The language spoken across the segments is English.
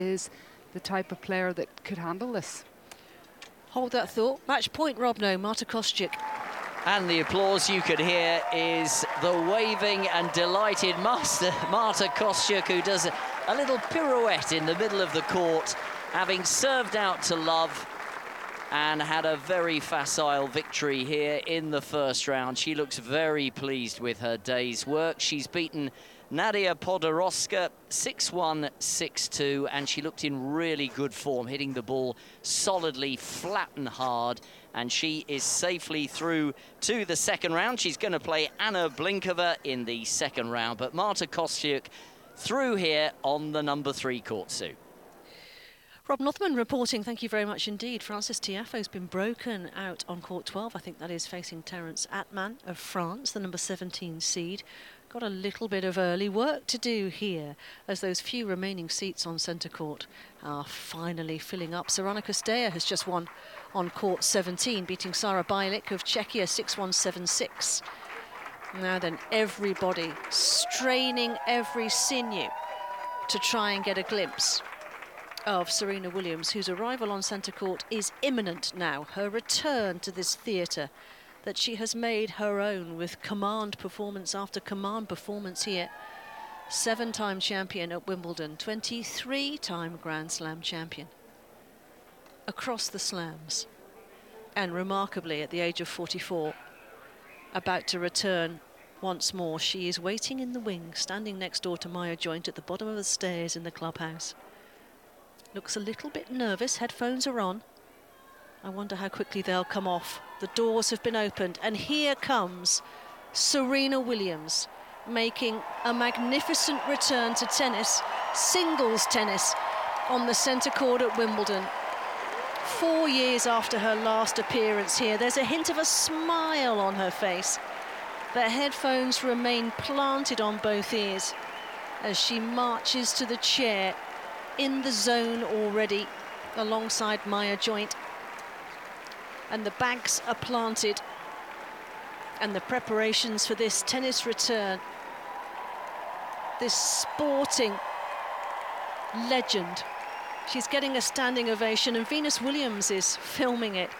is the type of player that could handle this. Hold that thought. Match point, Robno, Marta Kostyuk. And the applause you could hear is the waving and delighted Marta Kostyuk, who does a little pirouette in the middle of the court, having served out to love and had a very facile victory here in the first round. She looks very pleased with her day's work. She's beaten Nadia Podoroska 6-1, 6-2, and she looked in really good form, hitting the ball solidly, flat and hard, and she is safely through to the second round. She's going to play Anna Blinkova in the second round, but Marta Kostyuk through here on the number 3 court, Sue. Rob Northman reporting, thank you very much indeed. Frances Tiafoe's been broken out on court 12. I think that is facing Terence Atman of France, the number 17 seed. Got a little bit of early work to do here as those few remaining seats on centre court are finally filling up. Sorana Cirstea has just won on court 17, beating Sara Bajlik of Czechia 6-1, 7-6. Now then, everybody straining every sinew to try and get a glimpse of Serena Williams, whose arrival on centre court is imminent now. Her return to this theatre that she has made her own with command performance after command performance here. 7-time champion at Wimbledon, 23-time Grand Slam champion across the slams. And remarkably, at the age of 44, about to return once more. She is waiting in the wing, standing next door to Maya Joint at the bottom of the stairs in the clubhouse. Looks a little bit nervous, headphones are on. I wonder how quickly they'll come off. The doors have been opened, and here comes Serena Williams, making a magnificent return to tennis, singles tennis, on the centre court at Wimbledon. 4 years after her last appearance here, there's a hint of a smile on her face. The headphones remain planted on both ears as she marches to the chair, in the zone already, alongside Maya Joint. And the bags are planted, and the preparations for this tennis return, this sporting legend. She's getting a standing ovation, and Venus Williams is filming it.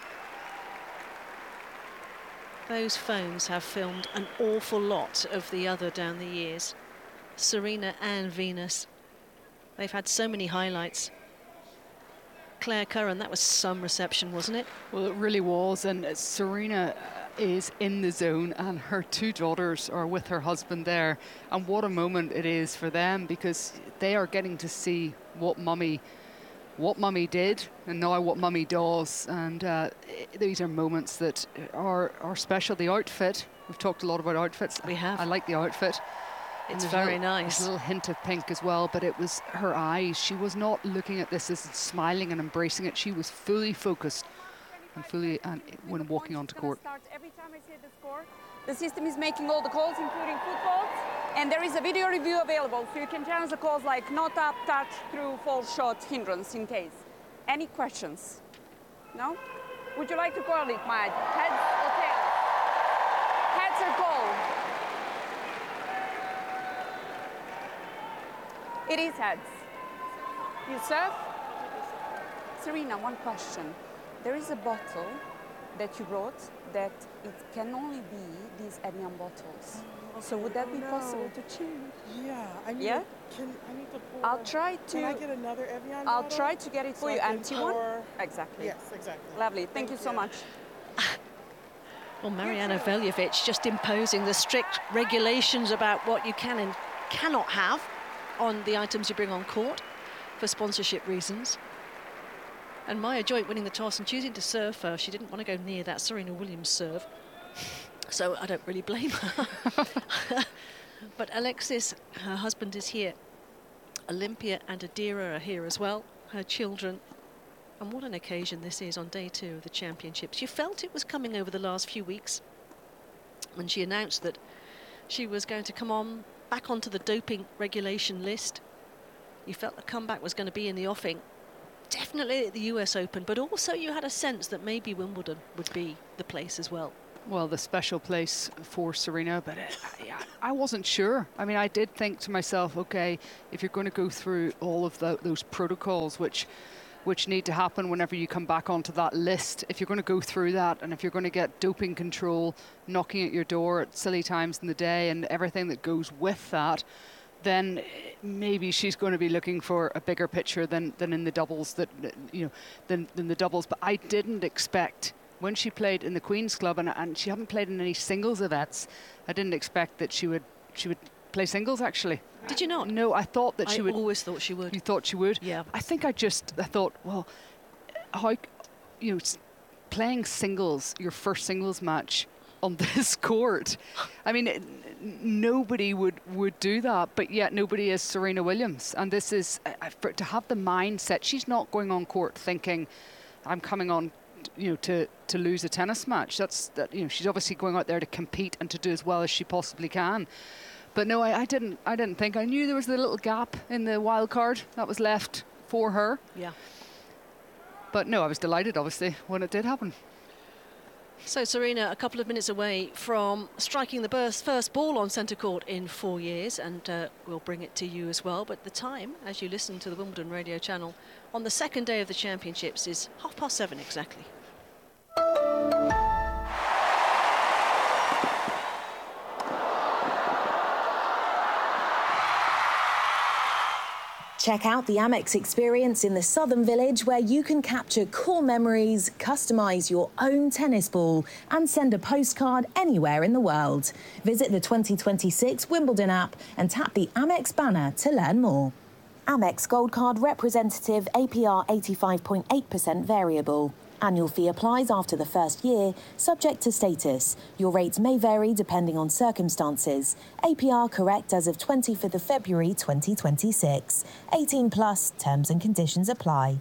Those phones have filmed an awful lot of the other down the years. Serena and Venus. They've had so many highlights. Claire Curran, that was some reception, wasn't it? Well, it really was, and Serena is in the zone, and her 2 daughters are with her husband there, and what a moment it is for them, because they are getting to see what mummy did and now what mummy does, and these are moments that are special. The outfit, we've talked a lot about outfits. We have. I like the outfit. It's very nice. There's a little hint of pink as well, but it was her eyes. She was not looking at this as smiling and embracing it. She was fully focused and when walking onto court. Every time I say the score, the system is making all the calls, including foot calls, and there is a video review available, so you can challenge the calls like not up, touch, through, false shot, hindrance in case. Any questions? No? Would you like to call it, Maya? Heads or tails? Heads or call? It is heads. You serve? Serena, one question. There is a bottle that you wrote that it can only be these Evian bottles. So would that be possible to change? Yeah, I need Yeah? I need to pour. I'll try to. Can I get another Evian I'll bottle? try to get it for So you. I can Empty one? pour- Exactly. Yes, exactly. Lovely. Thank you so much. Well, Mariana Veljovic just imposing the strict regulations about what you can and cannot have on the items you bring on court for sponsorship reasons. And Maya Joint winning the toss and choosing to serve first. She didn't want to go near that Serena Williams serve, so I don't really blame her. But Alexis, her husband, is here. Olympia and Adira are here as well, her children. And what an occasion this is on day 2 of the championships. You felt it was coming over the last few weeks when she announced that she was going to come back onto the doping regulation list. You felt the comeback was going to be in the offing. Definitely at the US Open, but also you had a sense that maybe Wimbledon would be the place as well. Well, the special place for Serena, but I wasn't sure. I mean, I did think to myself, okay, if you're going to go through all of those protocols, which need to happen whenever you come back onto that list, if you're going to go through that, and if you're going to get doping control knocking at your door at silly times in the day and everything that goes with that, then maybe she's going to be looking for a bigger picture than in the doubles, than the doubles. But I didn't expect, when she played in the Queen's Club, and she hadn't played in any singles events, I didn't expect that she would play singles, actually. Did you not? No, I thought that she would. I always thought she would. You thought she would? Yeah. I think I thought, well, how, playing singles, your first singles match on this court. I mean, nobody would do that, but yet nobody is Serena Williams. And this is, to have the mindset, she's not going on court thinking, I'm coming on to lose a tennis match. She's obviously going out there to compete and to do as well as she possibly can. But no, I didn't think. I knew there was a little gap in the wild card that was left for her. Yeah. But no, I was delighted, obviously, when it did happen. So Serena, a couple of minutes away from striking the first ball on centre court in 4 years, and we'll bring it to you as well. But the time, as you listen to the Wimbledon radio channel, on the second day of the championships is 7:30 exactly. Check out the Amex experience in the Southern Village, where you can capture core memories, customise your own tennis ball and send a postcard anywhere in the world. Visit the 2026 Wimbledon app and tap the Amex banner to learn more. Amex Gold Card representative, APR 85.8% variable. Annual fee applies after the first year, subject to status. Your rates may vary depending on circumstances. APR correct as of 20th of February 2026. 18 plus, terms and conditions apply.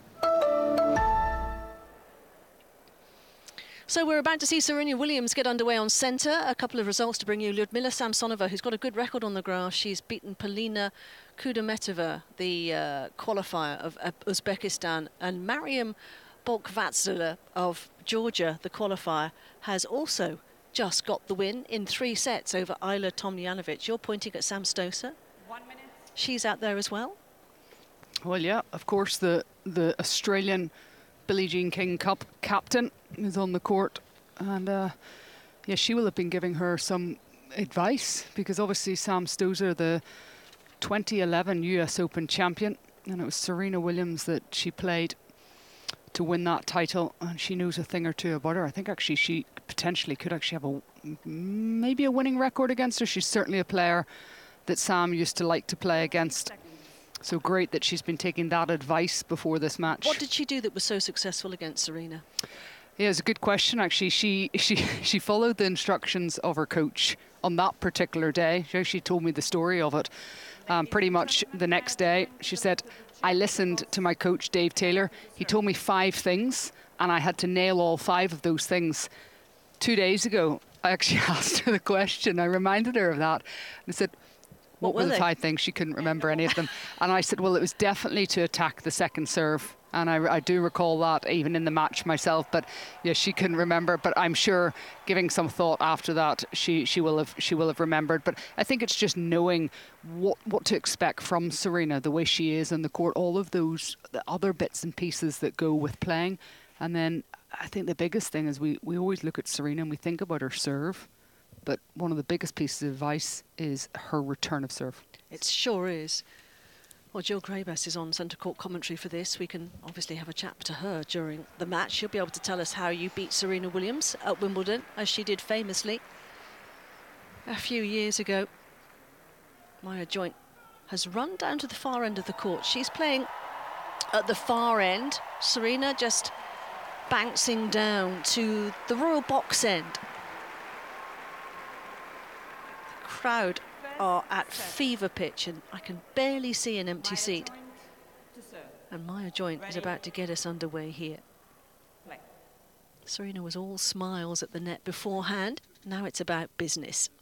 So we're about to see Serena Williams get underway on centre. A couple of results to bring you. Lyudmila Samsonova, who's got a good record on the grass. She's beaten Polina Kudermetova, the qualifier of Uzbekistan, and Mariam Bolkvatsila of Georgia, the qualifier, has also just got the win in 3 sets over Ayla Tomljanovic. You're pointing at Sam Stosur. 1 minute. She's out there as well. Well, yeah, of course, the Australian Billie Jean King Cup captain is on the court. And, yeah, she will have been giving her some advice, because obviously Sam Stosur, the 2011 US Open champion, and it was Serena Williams that she played to win that title, and she knows a thing or two about her. I think actually she potentially could actually have maybe a winning record against her. She's certainly a player that Sam used to like to play against. So great that she's been taking that advice before this match. What did she do that was so successful against Serena? Yeah, it's a good question, actually. She followed the instructions of her coach on that particular day. She told me the story of it. Pretty much the next day, she said, I listened to my coach, Dave Taylor. He told me 5 things, and I had to nail all 5 of those things. 2 days ago, I actually asked her the question. I reminded her of that. And I said, what were the 5 things? She couldn't remember any of them. And I said, well, it was definitely to attack the second serve. And I do recall that even in the match myself. But yeah, she couldn't remember. But I'm sure, giving some thought after that, she will have remembered. But I think it's just knowing what to expect from Serena, the way she is on the court, all of those the other bits and pieces that go with playing. And then I think the biggest thing is we always look at Serena and we think about her serve. But one of the biggest pieces of advice is her return of serve. It sure is. Well, Jill Craybest is on centre court commentary for this. We can obviously have a chat to her during the match. She'll be able to tell us how you beat Serena Williams at Wimbledon, as she did famously a few years ago. Maya Joint has run down to the far end of the court. She's playing at the far end. Serena just bouncing down to the royal box end. The crowd are at fever pitch, and I can barely see an empty seat. And Maya Joint is about to get us underway here. Serena was all smiles at the net beforehand. Now it's about business.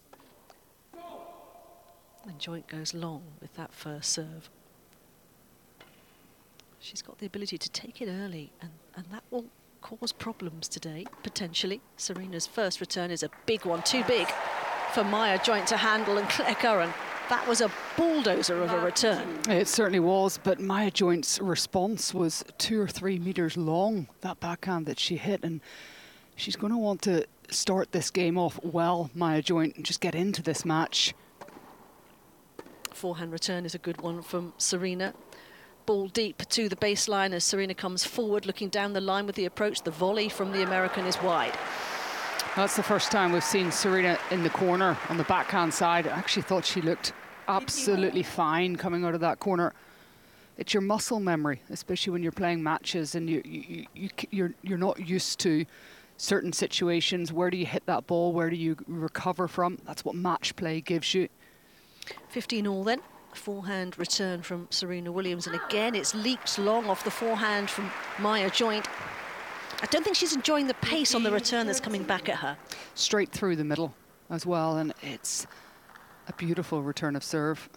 And Joint goes long with that first serve. She's got the ability to take it early, and that will cause problems today, potentially. Serena's first return is a big one, too big for Maya Joint to handle, and Claire Curran. That was a bulldozer of a return. It certainly was, but Maya Joint's response was 2 or 3 metres long, that backhand that she hit, and she's going to want to start this game off well, Maya Joint, and just get into this match. Forehand return is a good one from Serena. Ball deep to the baseline as Serena comes forward, looking down the line with the approach. The volley from the American is wide. That's the first time we've seen Serena in the corner on the backhand side. I actually thought she looked absolutely fine coming out of that corner. It's your muscle memory, especially when you're playing matches and you're not used to certain situations. Where do you hit that ball? Where do you recover from? That's what match play gives you. 15 all then. Forehand return from Serena Williams, and again it's leaps long off the forehand from Maya Joint. I don't think she's enjoying the pace on the return that's coming back at her. Straight through the middle as well, and it's a beautiful return of serve.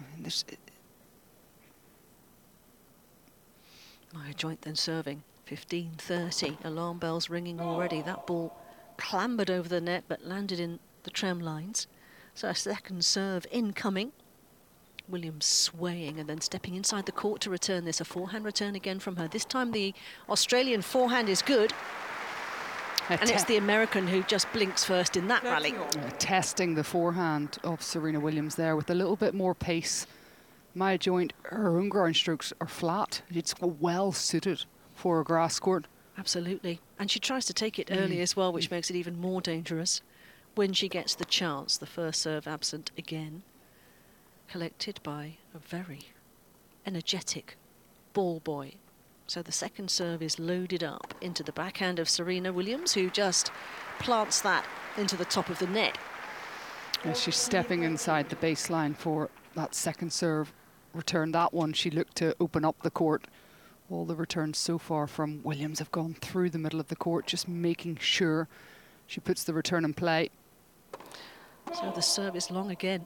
Maya Joint then serving. 15-30. Alarm bells ringing already. That ball clambered over the net but landed in the trem lines. So a second serve incoming. Williams swaying and then stepping inside the court to return this. A forehand return again from her. This time the Australian forehand is good. And it's the American who just blinks first in that rally. Testing the forehand of Serena Williams there with a little bit more pace. Maya Joint, her own ground strokes are flat. It's well suited for a grass court. Absolutely. And she tries to take it early as well, which makes it even more dangerous when she gets the chance. The first serve absent again. Collected by a very energetic ball boy. So the second serve is loaded up into the backhand of Serena Williams, who just plants that into the top of the net. And she's stepping inside the baseline for that second serve return. That one, she looked to open up the court. All the returns so far from Williams have gone through the middle of the court, just making sure she puts the return in play. So the serve is long again.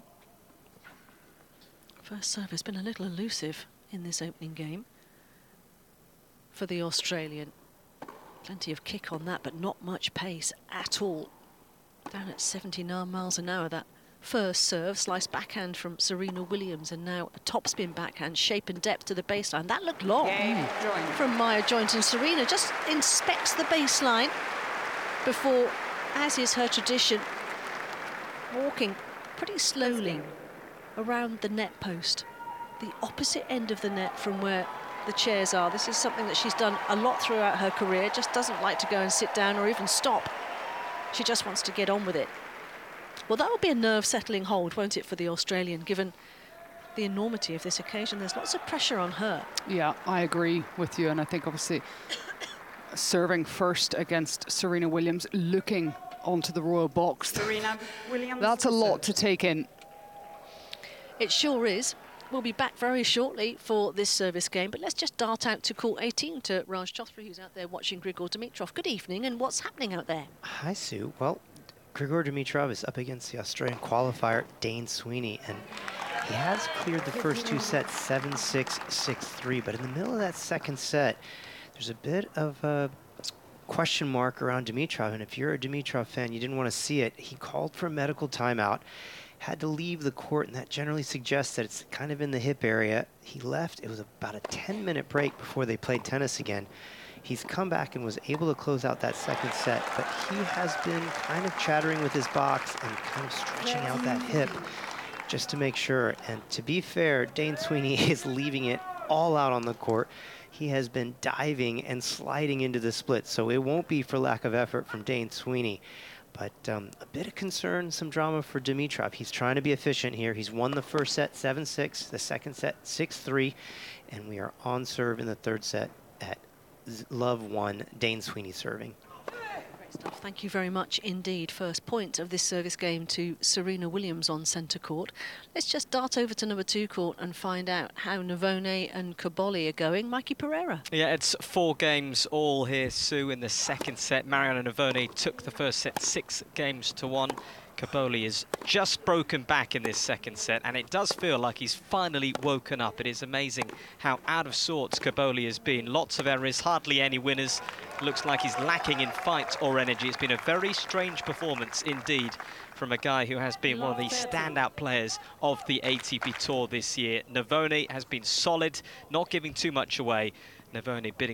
First serve has been a little elusive in this opening game for the Australian. Plenty of kick on that, but not much pace at all. Down at 79 miles an hour, that first serve. Slice backhand from Serena Williams, and now a topspin backhand, shape and depth to the baseline. That looked long from Maya Joint, and Serena just inspects the baseline before, as is her tradition, walking pretty slowly around the net post, the opposite end of the net from where the chairs are. This is something that she's done a lot throughout her career, just doesn't like to go and sit down or even stop. She just wants to get on with it. Well, that will be a nerve-settling hold, won't it, for the Australian, given the enormity of this occasion. There's lots of pressure on her. Yeah, I agree with you, and I think obviously serving first against Serena Williams, looking onto the royal box. Serena Williams. That's a lot to take in. It sure is. We'll be back very shortly for this service game, but let's just dart out to court 18 to Raj Chothri, who's out there watching Grigor Dimitrov. Good evening, and what's happening out there? Hi, Sue. Well, Grigor Dimitrov is up against the Australian qualifier, Dane Sweeney, and he has cleared the first two sets 7-6, 6-3, but in the middle of that second set, there's a bit of a question mark around Dimitrov, and if you're a Dimitrov fan, you didn't want to see it. He called for a medical timeout, had to leave the court, and that generally suggests that it's kind of in the hip area. He left. It was about a 10-minute break before they played tennis again. He's come back and was able to close out that second set, but he has been kind of chattering with his box and kind of stretching out that hip just to make sure. And to be fair, Dane Sweeney is leaving it all out on the court. He has been diving and sliding into the split, so it won't be for lack of effort from Dane Sweeney. But a bit of concern, some drama for Dimitrov. He's trying to be efficient here. He's won the first set 7-6, the second set 6-3, and we are on serve in the third set at love 1, Dane Sweeney serving. Great stuff. Thank you very much indeed. First point of this service game to Serena Williams on centre court. Let's just dart over to number 2 court and find out how Navone and Caboli are going. Mikey Pereira. Yeah, it's 4 games all here, Sue, in the second set. Mariana Navone took the first set 6 games to 1. Caboli has just broken back in this second set, and it does feel like he's finally woken up. It is amazing how out of sorts Caboli has been. Lots of errors, hardly any winners. Looks like he's lacking in fight or energy. It's been a very strange performance indeed from a guy who has been one of the standout players of the ATP Tour this year. Navone has been solid, not giving too much away. Navone bidding